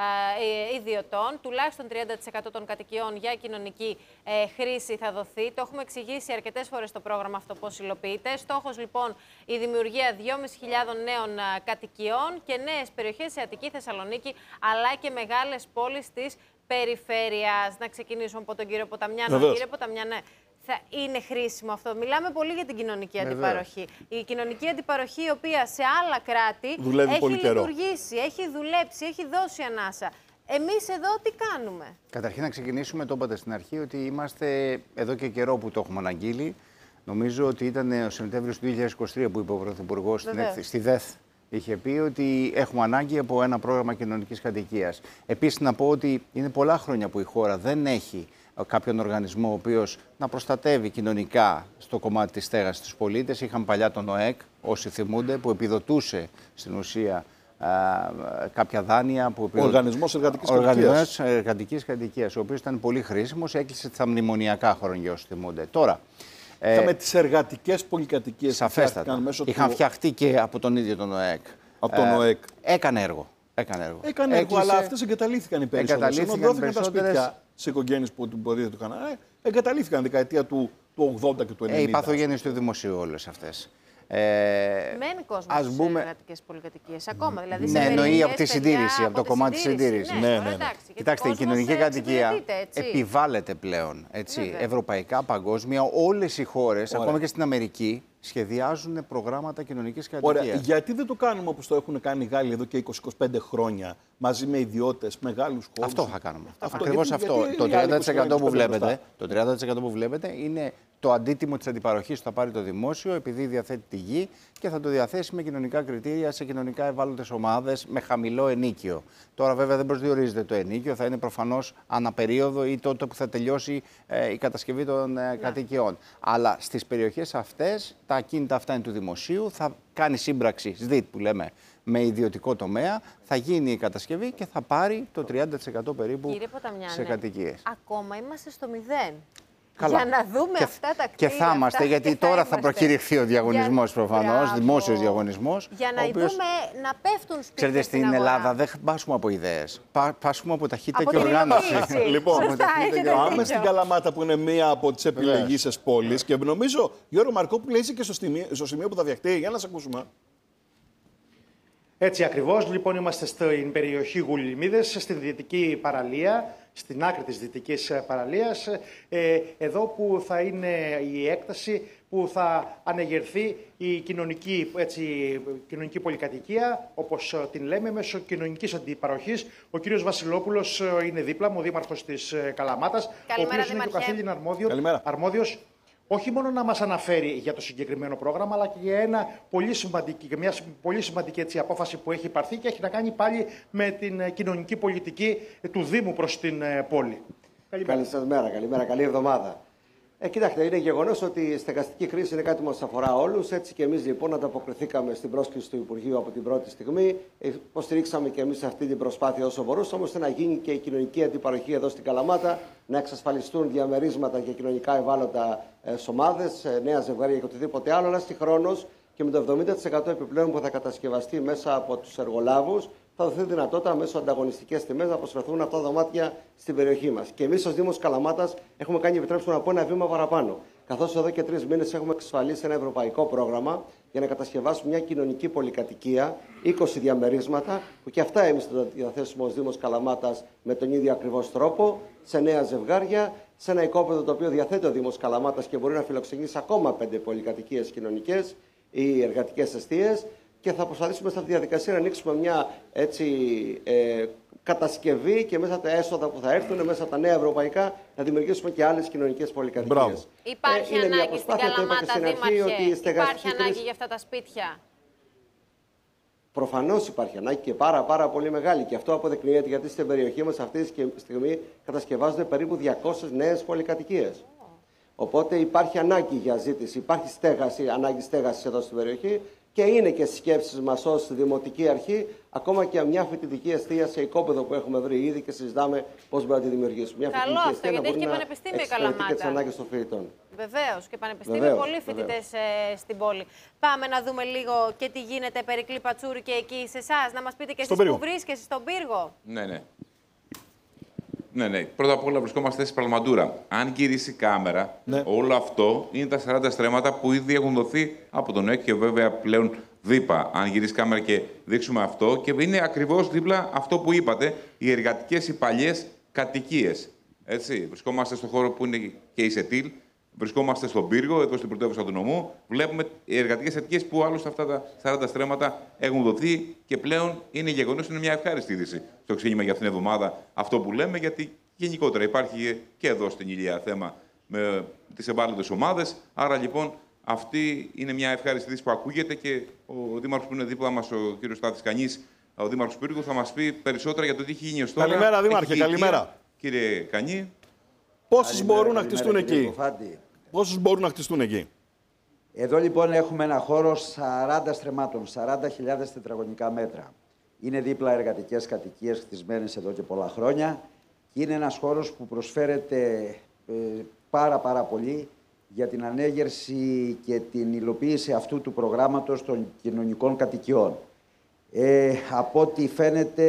A: ε, ιδιωτών. Τουλάχιστον τριάντα τοις εκατό των κατοικιών για κοινωνική ε, χρήση θα δοθεί. Το έχουμε εξηγήσει αρκετές φορές το πρόγραμμα αυτό πώς υλοποιείται. Στόχος λοιπόν η δημιουργία δυόμισι χιλιάδων νέων κατοικιών και νέες περιοχές σε Αττική, Θεσσαλονίκη, αλλά και μεγάλες πόλεις της περιφέρειας. Να ξεκινήσουμε από τον κύριο Ποταμιάνο.
B: Βεβαίως.
A: Κύριε Ποταμιανέ, θα είναι χρήσιμο αυτό? Μιλάμε πολύ για την κοινωνική αντιπαροχή. Η κοινωνική αντιπαροχή, η οποία σε άλλα κράτη
B: δουλεύει
A: έχει
B: πολύ καιρό.
A: λειτουργήσει, έχει δουλέψει, έχει δώσει ανάσα. Εμείς εδώ τι κάνουμε?
H: Καταρχήν να ξεκινήσουμε, το είπατε στην αρχή, ότι είμαστε εδώ και καιρό που το έχουμε αναγγείλει. Νομίζω ότι ήταν ο Σεπτέμβριος του δύο χιλιάδες είκοσι τρία που είπε ο Πρωθυπουργός στην έκθεση, στη ΔΕΘ. Είχε πει ότι έχουμε ανάγκη από ένα πρόγραμμα κοινωνικής κατοικίας. Επίσης, να πω ότι είναι πολλά χρόνια που η χώρα δεν έχει κάποιον οργανισμό ο οποίος να προστατεύει κοινωνικά στο κομμάτι της στέγασης τους πολίτες. Είχαν παλιά τον ΟΕΚ, όσοι θυμούνται, που επιδοτούσε στην ουσία α, κάποια δάνεια. Που επιδο...
B: Οργανισμός Εργατικής
H: Κατοικίας. Εργατικής Κατοικίας, ο οποίος ήταν πολύ χρήσιμος, έκλεισε στα μνημονιακά χρόνια, όσοι θυμούνται. Τώρα,
B: Είχαμε ε, τις εργατικές πολυκατοικίες.
H: Σαφέστατα.
B: Μέσω
H: Είχαν
B: του...
H: φτιαχτεί και από τον ίδιο τον ΟΕΚ.
B: Από τον ΟΕΚ.
H: Ε, έκανε έργο. Έκανε έργο.
B: Έκανε έργο, αλλά αυτές εγκαταλείφθηκαν οι περισσότερες. Ενώ δόθηκαν
H: περισσότερες...
B: τα σπίτια σε οικογένειες που μπορεί το κάνανε. Ε, εγκαταλείφθηκαν δεκαετία του, του ογδόντα και του ενενήντα.
H: Ε, οι παθογένειες του δημοσίου όλες αυτές.
A: Ε, Μένει κόσμο στις
H: πούμε...
A: εργατικές πολυκατοικίες ακόμα. Δηλαδή,
H: ναι, εννοεί από τη συντήρηση,
A: παιδιά,
H: από το κομμάτι της συντήρησης.
A: Ναι,
H: ναι,
A: ναι,
H: ναι, ναι.
A: εντάξει,
H: Κοιτάξτε, η κοινωνική κατοικία επιβάλλεται πλέον. Έτσι, ευρωπαϊκά, παγκόσμια, όλες οι χώρες, ακόμα και στην Αμερική, σχεδιάζουν προγράμματα κοινωνικής κατοικίας.
B: Ωραία. Γιατί δεν το κάνουμε όπως το έχουν κάνει οι Γάλλοι εδώ και είκοσι με είκοσι πέντε χρόνια, μαζί με ιδιώτες, μεγάλους χώρους?
H: Αυτό θα κάνουμε.
B: Αυτό.
H: Ακριβώς
B: Γιατί,
H: αυτό.
B: γιατί
H: το, τριάντα τοις εκατό που βλέπετε, το τριάντα τοις εκατό που βλέπετε είναι το αντίτιμο της αντιπαροχής που θα πάρει το δημόσιο, επειδή διαθέτει τη γη και θα το διαθέσει με κοινωνικά κριτήρια σε κοινωνικά ευάλωτες ομάδες με χαμηλό ενίκιο. Τώρα, βέβαια, δεν προσδιορίζεται το ενίκιο, θα είναι προφανώς αναπερίοδο ή τότε που θα τελειώσει ε, η κατασκευή των ε, κατοικιών. Αλλά στις περιοχές αυτές, τα ακίνητα αυτά είναι του δημοσίου, θα κάνει σύμπραξη, ΣΔΙΤ που λέμε, με ιδιωτικό τομέα, θα γίνει η κατασκευή και θα πάρει το τριάντα τοις εκατό περίπου σε κατοικίες.
A: Ακόμα είμαστε στο μηδέν.
H: Καλά.
A: Για να δούμε
H: και,
A: αυτά τα κτίρια.
H: Και θα είμαστε,
A: αυτά,
H: γιατί
A: θα
H: τώρα
A: είμαστε.
H: θα προκηρυχθεί ο διαγωνισμός προφανώς,
A: Μπράβο.
H: δημόσιος διαγωνισμός.
A: Για να
H: οποίος,
A: δούμε να πέφτουν σπίτια.
H: Ξέρετε,
A: στην,
H: στην
A: αγορά.
H: Ελλάδα δεν πάσχουμε από ιδέες. Πά, πάσχουμε από ταχύτητα
A: από
H: και οργάνωση.
B: Λοιπόν,
A: Σωστά,
B: πάμε στην Καλαμάτα που είναι μία από τις επιλεγήσεις πόλεις και νομίζω, Γιώργο Μαρκόπουλε, είσαι και στο σημείο, στο σημείο που θα φτιαχτεί. Για να σε ακούσουμε.
F: Έτσι ακριβώς, λοιπόν, είμαστε στην περιοχή Γουλημίδες, στη δυτική παραλία, στην άκρη της δυτικής παραλίας, ε, εδώ που θα είναι η έκταση που θα ανεγερθεί η κοινωνική, έτσι, κοινωνική πολυκατοικία, όπως την λέμε, μέσω κοινωνικής αντιπαροχής. Ο κύριος Βασιλόπουλος είναι δίπλα μου, ο δήμαρχος της Καλαμάτας,
A: Καλημέρα,
F: ο οποίος είναι και ο καθήλυν αρμόδιο, αρμόδιος όχι μόνο να μας αναφέρει για το συγκεκριμένο πρόγραμμα, αλλά και για ένα πολύ σημαντική, και μια πολύ σημαντική έτσι, απόφαση που έχει πάρθει και έχει να κάνει πάλι με την κοινωνική πολιτική του Δήμου προς την πόλη.
I: Καλημέρα. Καλή σας μέρα, καλημέρα, καλή εβδομάδα. Ε, κοιτάξτε, είναι γεγονός ότι η στεγαστική κρίση είναι κάτι που μας αφορά όλους. Έτσι και εμείς λοιπόν ανταποκριθήκαμε στην πρόσκληση του Υπουργείου από την πρώτη στιγμή. Υποστηρίξαμε και εμείς αυτή την προσπάθεια όσο μπορούσαμε, ώστε να γίνει και η κοινωνική αντιπαροχή εδώ στην Καλαμάτα, να εξασφαλιστούν διαμερίσματα για κοινωνικά ευάλωτα ομάδες, νέα ζευγάρια και οτιδήποτε άλλο, αλλά συγχρόνως και με το εβδομήντα τοις εκατό επιπλέον που θα κατασκευαστεί μέσα από τους εργολάβους, θα δοθεί δυνατότητα μέσω ανταγωνιστικές τιμές να προσφερθούν αυτά τα δωμάτια στην περιοχή μας. Και εμείς ως Δήμος Καλαμάτας έχουμε κάνει, επιτρέψτε να πω, ένα βήμα παραπάνω. Καθώς εδώ και τρεις μήνες έχουμε εξασφαλίσει ένα ευρωπαϊκό πρόγραμμα για να κατασκευάσουμε μια κοινωνική πολυκατοικία, είκοσι διαμερίσματα, που και αυτά εμείς θα τα διαθέσουμε ως Δήμος Καλαμάτας με τον ίδιο ακριβώς τρόπο, σε νέα ζευγάρια, σε ένα οικόπεδο το οποίο διαθέτει ο Δήμος Καλαμάτας και μπορεί να φιλοξενήσει ακόμα πέντε πολυκατοικίες κοινωνικές ή εργατικές εστίες. και θα προσπαθήσουμε σε αυτή τη διαδικασία να ανοίξουμε μια έτσι, ε, κατασκευή και μέσα από τα έσοδα που θα έρθουν, μέσα από τα νέα ευρωπαϊκά, να δημιουργήσουμε και άλλες κοινωνικές πολυκατοικίες.
A: Υπάρχει
I: ε,
A: ανάγκη στην Καλαμάτα, Δήμαρχε, υπάρχει ανάγκη για αυτά τα σπίτια.
I: Προφανώς υπάρχει ανάγκη και πάρα, πάρα πολύ μεγάλη. Και αυτό αποδεικνύεται γιατί στην περιοχή μας αυτή τη στιγμή κατασκευάζονται περίπου διακόσιες νέες πολυκατοικίες. Οπότε υπάρχει ανάγκη για ζήτηση, υπάρχει στέγαση, ανάγκη στέγασης εδώ στην περιοχή και είναι και στις σκέψεις μας ως Δημοτική Αρχή ακόμα και μια φοιτητική εστία σε οικόπεδο που έχουμε βρει ήδη και συζητάμε πώς μπορούμε να τη δημιουργήσουμε. Μια
A: Καλό αυτό, γιατί έχει και πανεπιστήμιο η Καλαμάτα.
I: Και τις ανάγκες των φοιτητών.
A: Βεβαίως, και πανεπιστήμιο, πολλοί φοιτητές ε, στην πόλη. Πάμε να δούμε λίγο και τι γίνεται Περικλή Πατσούρη και εκεί σε εσάς. Να μας πείτε και εσείς που βρίσκεσαι στον πύργο.
G: Ναι, ναι. Ναι, ναι. Πρώτα απ' όλα βρισκόμαστε στη Παλμαντούρα. Αν γυρίσει η κάμερα, ναι. όλο αυτό είναι τα σαράντα στρέμματα που ήδη έχουν δοθεί από τον ΕΚ και βέβαια πλέον δίπα. Αν γυρίσει η κάμερα και δείξουμε αυτό, και είναι ακριβώς δίπλα αυτό που είπατε, οι εργατικές, οι παλιές κατοικίες. Έτσι. Βρισκόμαστε στον χώρο που είναι και η ΣΕΤΙΛ. Βρισκόμαστε στον πύργο, εδώ στην πρωτεύουσα του νομού. Βλέπουμε οι εργατικές κατοικίες που άλλωστε αυτά τα σαράντα στρέμματα έχουν δοθεί και πλέον είναι γεγονός, είναι μια ευχάριστη είδηση στο ξεκίνημα για αυτήν την εβδομάδα αυτό που λέμε, γιατί γενικότερα υπάρχει και εδώ στην Ηλία θέμα με τις ευάλωτες ομάδες. Άρα λοιπόν αυτή είναι μια ευχάριστη είδηση που ακούγεται και ο Δήμαρχος που είναι δίπλα μας, ο κ. Στάθης Κανής, ο Δήμαρχος Πύργου, θα μας πει περισσότερα για το τι έχει γίνει ως τώρα.
B: Καλημέρα, Δήμαρχε, καλημέρα.
G: Κύριε Κανή.
B: Πόσους μπορούν να χτιστούν εκεί. Πόσους μπορούν να χτιστούν εκεί.
J: Εδώ λοιπόν έχουμε ένα χώρο σαράντα στρεμμάτων, σαράντα χιλιάδες τετραγωνικά μέτρα. Είναι δίπλα εργατικές κατοικίες χτισμένες εδώ και πολλά χρόνια και είναι ένας χώρος που προσφέρεται ε, πάρα πάρα πολύ για την ανέγερση και την υλοποίηση αυτού του προγράμματος των κοινωνικών κατοικιών. Ε, από ό,τι φαίνεται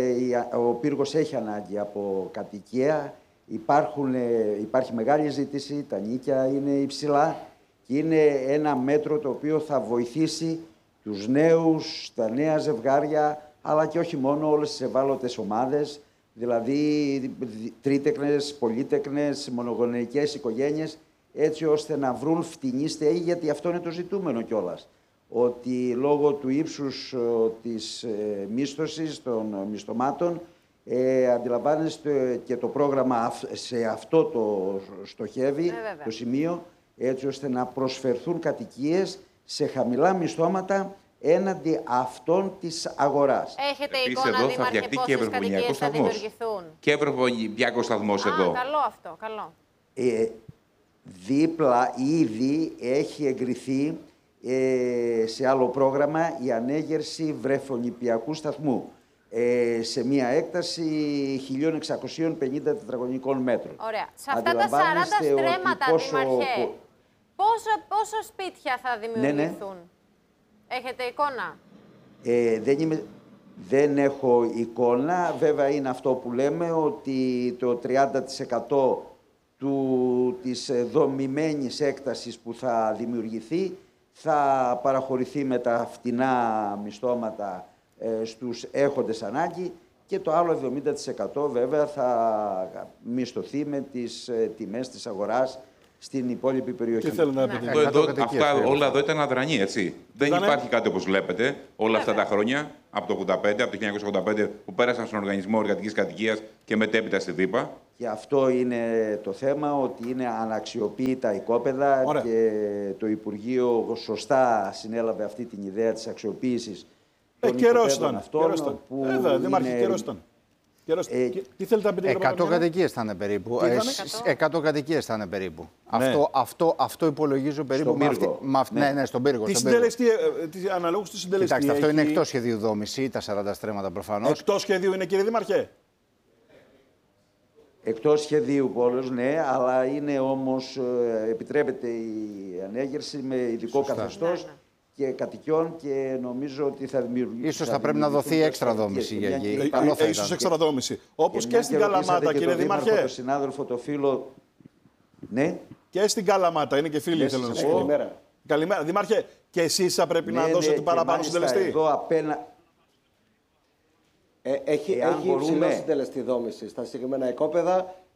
J: ο πύργος έχει ανάγκη από κατοικία. Υπάρχουν, υπάρχει μεγάλη ζήτηση, τα νίκια είναι υψηλά και είναι ένα μέτρο το οποίο θα βοηθήσει τους νέους, τα νέα ζευγάρια, αλλά και όχι μόνο, όλες τις ευάλωτες ομάδες, δηλαδή τρίτεκνες, πολύτεκνες, μονογονεϊκές οικογένειες, έτσι ώστε να βρουν φτηνή στέγη, γιατί αυτό είναι το ζητούμενο κιόλας. Ότι λόγω του ύψους της ε, μίσθωσης των μισθωμάτων, Ε, αντιλαμβάνεστε και το πρόγραμμα σε αυτό το στοχεύει, ε, το σημείο, έτσι ώστε να προσφερθούν κατοικίες σε χαμηλά μισθώματα έναντι αυτών της αγοράς.
A: Έχετε
G: Επίσης,
A: εικόνα,
G: εδώ
A: Δήμαρχε,
G: θα φτιαχτεί και ευρωπαϊκός
A: θα δημιουργηθούν.
G: Και ευρωπαϊκός σταθμός εδώ.
A: Καλό αυτό, καλό.
J: Ε, δίπλα ήδη έχει εγκριθεί ε, σε άλλο πρόγραμμα η ανέγερση βρεφονιπιακού σταθμού. Ε, σε μια έκταση χίλια εξακόσια πενήντα τετραγωνικών μέτρων.
A: Ωραία. Σε αυτά τα σαράντα στρέμματα, πόσο... Δήμαρχε, πόσο, πόσο σπίτια θα δημιουργηθούν. Ναι, ναι. Έχετε εικόνα.
J: Ε, δεν, είμαι, δεν έχω εικόνα. Βέβαια είναι αυτό που λέμε, ότι το τριάντα τοις εκατό του, της δομημένης έκτασης που θα δημιουργηθεί θα παραχωρηθεί με τα φτηνά μισθώματα στους έχοντες ανάγκη και το άλλο εβδομήντα τοις εκατό βέβαια θα μισθωθεί με τις τιμές της αγοράς στην υπόλοιπη περιοχή.
B: Τι θέλω να πείτε.
G: Ναι. Εδώ, αυτά όλα εδώ ήταν αδρανή, έτσι. Δεν Ήτανε... υπάρχει κάτι όπως βλέπετε όλα αυτά τα χρόνια, από το ογδόντα πέντε, από το χίλια εννιακόσια ογδόντα πέντε, που πέρασαν στον Οργανισμό Εργατικής Κατοικίας και μετέπειτα στη ΔΥΠΑ.
J: Και αυτό είναι το θέμα, ότι είναι αναξιοποίητα οικόπεδα. Ωραία. Και το Υπουργείο σωστά συνέλαβε αυτή την ιδέα της αξιοποίησης.
B: Ε, καιρός ήταν. Αυτών, που Εδώ, Δήμαρχε, είναι... καιρός ήταν. Ε, τι θέλετε να πείτε,
H: εκατό κατοικίες θα είναι περίπου. εκατό κατοικίες θα είναι περίπου. Ναι. Αυτό, αυτό, αυτό υπολογίζω περίπου.
J: Στον πύργο.
H: Με αυτή, ναι. ναι, ναι, στον πύργο.
B: Τι συντελεστή, αναλόγως του συντελεστή.
H: Κοιτάξτε, αυτό είναι εκτός σχεδίου δόμηση, τα σαράντα στρέμματα προφανώς.
B: Εκτός σχεδίου είναι, κύριε Δήμαρχε.
J: Εκτός σχεδίου πόλος, ναι, αλλά είναι όμως, επιτρέπεται η ανέγερση με ειδικό καθεστώς. Ναι, ναι. Και κατοικιών και νομίζω ότι θα δημιουργήσει.
H: Ίσως θα, θα πρέπει να δοθεί έξτρα δόμηση για εκεί.
B: Ε, ίσως έξτρα δόμηση. Όπως και, και στην Καλαμάτα, κύριε Δήμαρχε.
J: Το συνάδελφο, το φίλο. Ναι.
B: Και στην Καλαμάτα, είναι και φίλοι, ναι, θέλω να σου πω. Καλημέρα. Καλημέρα. Δήμαρχε, και εσείς θα πρέπει ναι, να δώσετε ναι, παραπάνω συντελεστή.
J: Εδώ απένα...
I: Ε, έχει έχει υψηλό συντελεστή δόμηση στα συγκεκριμένα οικόπεδα.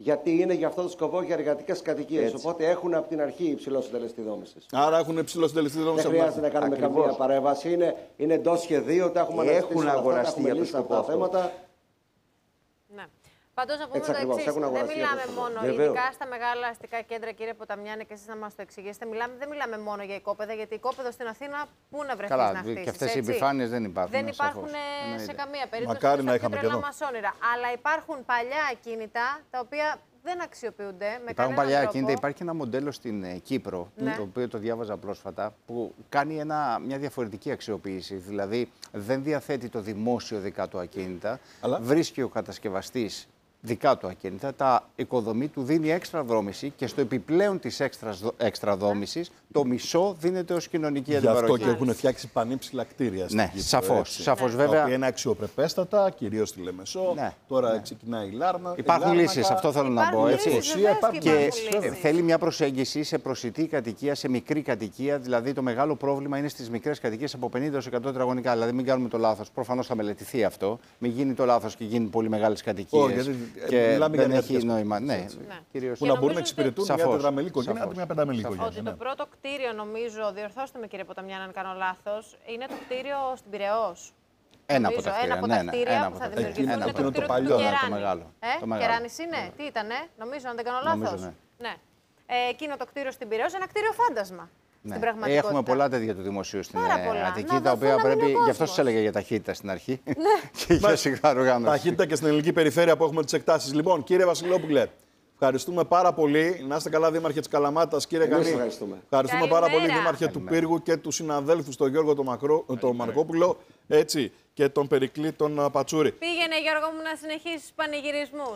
I: Γιατί είναι για αυτό το σκοπό για εργατικές κατοικίες. Οπότε έχουν από την αρχή υψηλό συντελεστή δόμησης.
B: Άρα έχουν υψηλό συντελεστή δόμησης.
I: Δεν χρειάζεται να κάνουμε
J: Ακριβώς.
I: καμία παρέμβαση. Είναι, είναι εντός σχεδίου, τα έχουμε αναζητήσει.
J: Έχουν αγοραστεί
I: αυτά, τα
J: για
I: έχουμε
J: το
I: λύσει
J: σκοπό
I: αυτά τα
J: αυτό.
I: θέματα.
A: Ναι. Πάντως να πούμε
I: Έτσι
A: το
I: ακριβώς,
A: εξής,
I: έχουν
A: δεν
I: αγοραστεί
A: μιλάμε
I: αυτό.
A: μόνο,
J: Βεβαίως.
A: ειδικά στα μεγάλα αστικά κέντρα, κύριε Ποταμιάννη, και εσείς να μας το εξηγήσετε, μιλάμε, δεν μιλάμε μόνο για οικόπεδα, γιατί οικόπεδο στην Αθήνα πού να βρεθείς
H: Καλά,
A: να χτίσεις,
H: και αυτές οι
A: έτσι.
H: επιφάνειες δεν υπάρχουν.
A: Δεν υπάρχουν
H: σαφώς.
A: ε, σε καμία περίπτωση.
B: Μακάρι να
A: στα
B: είχαμε
A: πιο
B: και
A: τρελά
B: εδώ.
A: μας όνειρα. Αλλά υπάρχουν παλιά ακίνητα, τα οποία δεν αξιοποιούνται με
H: Υπάρχουν
A: κανέναν
H: παλιά
A: τρόπο.
H: ακίνητα. Υπάρχει και ένα μοντέλο στην ε, Κύπρο,
A: Ναι.
H: το οποίο το διάβαζα πρόσφατα, που κάνει ένα, μια διαφορετική αξιοποίηση. Δηλαδή, δεν διαθέτει το δημόσιο δικά του ακίνητα,
B: Αλλά?
H: βρίσκει ο κατασκευαστής δικά του ακίνητα, τα οικοδομή του δίνει έξτρα δρόμηση και στο επιπλέον της έξτρα, έξτρα δόμησης, το μισό δίνεται ως κοινωνική
B: Γι' αυτό
H: αντιπαροχή.
B: και έχουν φτιάξει πανύψηλα κτίρια στην
H: Ναι,
B: Κύπρο,
H: σαφώς.
B: έτσι.
H: Σαφώς,
B: Τα
H: βέβαια.
B: οποία είναι αξιοπρεπέστατα, κυρίως στη Λεμεσό.
H: Ναι,
B: Τώρα
H: ναι.
B: ξεκινάει η Λάρνα.
H: Υπάρχουν
B: η Λάρνακα.
H: λύσεις, αυτό θέλω να
A: Υπάρχουν
H: πω.
A: λύσεις,
H: Έτσι.
A: βεβαίως,
B: Υπάρχουν
A: και
H: Και
A: υπάρχουν λύσεις.
H: θέλει μια προσέγγιση σε προσιτή κατοικία, σε μικρή κατοικία. Δηλαδή, το μεγάλο πρόβλημα είναι στις μικρές κατοικίες από πενήντα έως εκατό τετραγωνικά. Δηλαδή, μην κάνουμε το λάθος. Προφανώς θα μελετηθεί αυτό. Μην γίνει το λάθος και γίνει πολύ μεγάλες κατοικίες.
B: Όχι, γιατί, ε,
H: και
B: μιλάμε για
H: δεν έχει
B: εργατικές
H: νόημα. Ναι,
A: Ναι.
H: κυρίως.
B: Που
A: Και
B: να μπορούν
A: νομίζω
B: να εξυπηρετούν μια
H: Σαφώς.
B: τετραμελή οικογένεια
H: Σαφώς.
B: από μια πενταμελή οικογένεια.
A: Ότι
B: ναι.
A: το πρώτο κτίριο, νομίζω, διορθώστε με κύριε Ποταμιάννη αν κάνω λάθος, είναι το κτίριο στην Πειραιώς.
H: Ένα
A: Νομίζω,
H: από τα
A: ένα
H: κτίρια.
A: από
H: Ναι,
A: τα
H: ναι,
A: κτίρια
H: ένα
A: που
H: από
A: θα
H: τα
A: δημιουργηθούν
H: κτίρια.
A: είναι
H: Ένα
A: το
H: από τα
A: κτίριο
B: το
A: του
B: παλιό, ναι,
A: Κεράνη.
H: το μεγάλο.
A: Ε,
H: Το μεγάλο.
A: Κεράνης είναι, τι ήτανε, νομίζω, αν δεν κάνω λάθος.
H: Νομίζω, ναι.
A: ναι. Ε, εκείνο το κτίριο στην Πειραιώς, ένα κτίριο φάντασμα.
H: Ναι.
A: Στην πραγματικότητα.
H: Έχουμε πολλά τέτοια του δημοσίου στην
A: Πάρα
H: ε,
A: πολλά.
H: Αττική,
A: Να
H: τα οποία
A: δοθούν να
H: πρέπει.
A: μείνει ο
H: Γι' αυτό
A: κόσμος.
H: σα έλεγα για ταχύτητα στην αρχή. Και για σιγά οργάνωση.
B: Ταχύτητα και στην ελληνική περιφέρεια που έχουμε τις εκτάσεις. Λοιπόν, κύριε Βασιλόπουλε, ευχαριστούμε πάρα πολύ. Να είστε καλά, Δήμαρχε της Καλαμάτας, κύριε
I: Εμείς
B: Κανή.
I: ευχαριστούμε.
B: Ευχαριστούμε πάρα πολύ,
A: Καλημέρα.
B: Δήμαρχε του
H: Καλημέρα.
B: Πύργου και του συναδέλφου, τον Γιώργο τον, Μακρό, τον Μαρκόπουλο, έτσι, και τον Περικλή τον α, Πατσούρη.
A: Πήγαινε, Γιώργο μου, να συνεχίσεις τους πανηγυρισμούς.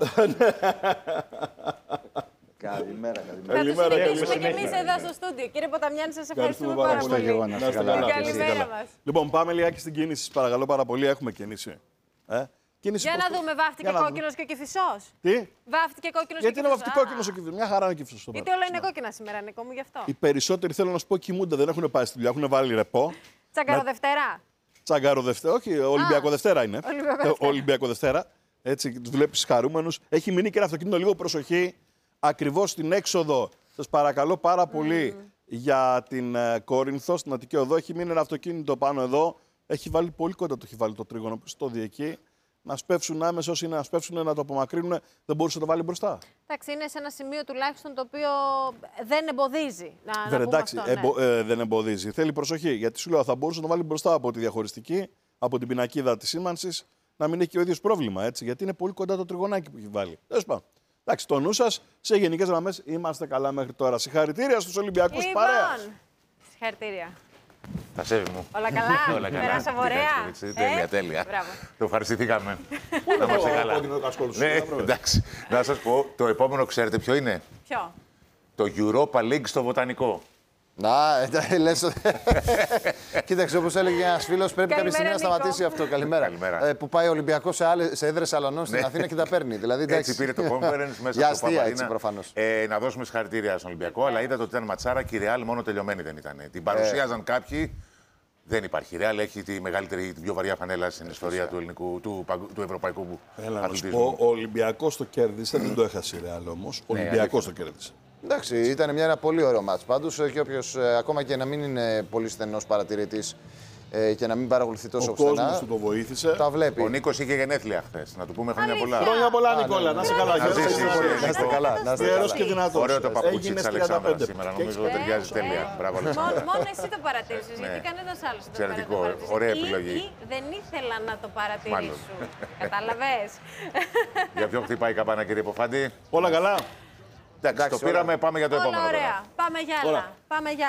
J: Καλημέρα, καλημέρα.
A: Θα τους
B: Καλημέρα,
A: συνεχίσουμε
B: καλημέρα.
A: και εμείς εδώ στο στούντιο. Κύριε Ποταμιάννη, σας ευχαριστούμε
B: Ευχαριστούμε πάρα
A: πάρα
B: πολύ.
A: πολύ.
H: Εγώ να είστε
B: Να είστε
H: καλά.
B: καλά.
A: Καλημέρα
B: Καλά.
A: μας.
B: Λοιπόν, πάμε λιγάκι στην κίνηση, σας παρακαλώ πάρα πολύ. Έχουμε κίνηση. Ε? Κίνηση
A: Για
B: προς
A: να
B: το-
A: δούμε, βάφτηκε
B: Για να δούμε.
A: κόκκινος και ο Κηφισός.
B: Τι?
A: Βάφτηκε κόκκινος
B: Γιατί
A: και
B: είναι
A: ο
B: βαφτικό
A: Κηφισός.
B: κόκκινο ο Κηφισός. Μια χαρά είναι ο Κηφισός. στο
A: Γιατί
B: βράδυ.
A: όλα είναι κόκκινα σήμερα, Νίκο μου, γι' αυτό.
B: Οι περισσότεροι, θέλω να σου πω, κοιμούνται, δεν έχουν πάει στη δουλειά, έχουν βάλει ρεπό.
A: Τσακαρο Δευτέρα.
B: Τσαγκάρο Δευτέρα, όχι, Ολυμπιακό Δευτέρα είναι.
A: Ολυμπιακό
B: Ε,
A: Δευτέρα.
B: Ολυμπιακό Δευτέρα. Έτσι, του βλέπει χαρούμενου. Έχει μείνει και ένα αυτοκίνητο, λίγο προσοχή. Ακριβώς στην έξοδο, σας παρακαλώ πάρα πολύ, για την ε, Κόρινθο, στην Αττική Οδό. Έχει μείνει ένα αυτοκίνητο πάνω εδώ. Έχει βάλει πολύ κοντά, το έχει βάλει το τρίγωνο στο διεκεί. Να σπεύσουν άμεσα, όσοι είναι να σπεύσουν, να το απομακρύνουν. Δεν μπορούσε να το βάλει μπροστά.
A: Εντάξει, είναι σε ένα σημείο τουλάχιστον το οποίο δεν εμποδίζει. Να, να
B: Δεν,
A: πούμε
B: εντάξει,
A: αυτό, ναι.
B: εμπο- ε, δεν εμποδίζει. Θέλει προσοχή. Γιατί σου λέω, θα μπορούσε να το βάλει μπροστά από τη διαχωριστική, από την πινακίδα τη σήμανση, να μην έχει και ο ίδιο πρόβλημα. Έτσι, γιατί είναι πολύ κοντά το τριγωνάκι που έχει βάλει. Τέλος πάντων. Εντάξει, το νου σα, σε γενικέ γραμμέ είμαστε καλά μέχρι τώρα. Συγχαρητήρια στους Ολυμπιακούς
A: Λοιπόν,
B: παρέα.
A: συγχαρητήρια.
K: Τα σέβη μου.
A: Όλα καλά,
K: Όλα καλά.
A: περάσαμε
K: Τι
A: ωραία.
K: κάνεις, Κορίτσι? Τέλεια,
A: Ε,
K: τέλεια.
A: Μπράβο.
K: Το ευχαριστηθήκαμε. Να είμαστε καλά.
B: κόκκινο κασκόλ σου,
K: Ναι,
B: να βρω.
K: εντάξει. Να σας πω, το επόμενο ξέρετε ποιο είναι?
A: Ποιο?
K: Το Europa League στο Βοτανικό.
L: Να, εντάξει, λες. Κοίταξε, όπως έλεγε ένας φίλος, πρέπει κάποια
A: Καλημέρα,
L: στιγμή να
A: Νίκο.
L: σταματήσει αυτό. Καλημέρα.
K: Καλημέρα.
L: Ε, που πάει ο Ολυμπιακός σε, άλλες- σε έδρες αλωνών στην
K: Ναι.
L: Αθήνα και τα παίρνει. Δηλαδή, εντάξει.
K: Έτσι πήρε το conference μέσα
L: Για
K: στο
L: αστεία,
K: Παπαρίνα.
L: έτσι, προφανώς.
K: Ε, να δώσουμε συγχαρητήρια στον Ολυμπιακό, αλλά είδατε ότι ήταν ματσάρα και η Real μόνο τελειωμένη δεν ήταν. Την παρουσίαζαν κάποιοι. Δεν υπάρχει. Η Real έχει τη μεγαλύτερη, την πιο βαριά φανέλα στην ιστορία του, ελληνικού, του, παγκο- του ευρωπαϊκού
B: Έλα να σου
K: αθλητισμού.
B: πω, ο Ολυμπιακός το κέρδισε, δεν το έχασε η Ρεάλ όμως. Ο Ολυμπιακός το κέρδισε.
L: Εντάξει, ήταν μια, ένα πολύ ωραίο μάτς. Πάντως, και όποιος, ε, ακόμα και να μην είναι πολύ στενός παρατηρητής ε, και να μην παρακολουθεί τόσο
B: Ο κόσμος
L: στενά,
B: του το βοήθησε.
L: τα βλέπει.
K: Ο Νίκος είχε γενέθλια χθες. Να του πούμε χρόνια
A: Αλήθεια.
K: πολλά.
B: Χρόνια πολλά, Νικόλα. Να είσαι καλά.
K: Να
B: γερός
K: ζήσεις,
B: και
K: να
B: δυνατός.
L: Να είστε καλά. Να είστε
B: Γερός
L: καλά.
B: και δυνατός.
K: Ωραίο το παπούτσι
B: Έγινες
K: της
B: τριάντα
K: Αλεξάνδρας
B: πέντε.
K: σήμερα.
B: Και
K: Νομίζω
B: έχεις-
K: ότι ταιριάζει
A: Ε,
K: τέλεια.
A: ε,
K: Μπράβο,
A: Μόνο,
K: Αλεξάνδρα.
A: μόνο εσύ το παρατήρησες, γιατί
K: Ναι.
A: κανένας άλλος δεν το
K: Εξαιρετικό,
A: παρατήρησε.
K: ωραία
A: Ή-
K: επιλογή.
A: Ή δεν ήθελα να το παρατηρήσω.
K: Μάλλον.
A: Κατάλαβες.
K: Για ποιον χτυπάει η καμπάνα, κύριε Ποφάντη?
B: Όλα καλά.
K: Εντάξει, το πήραμε, πάμε για το
A: Όλα
K: επόμενο. τώρα.
A: ωραία. Πάμε για άλλα.
B: Όλα.
A: Πάμε για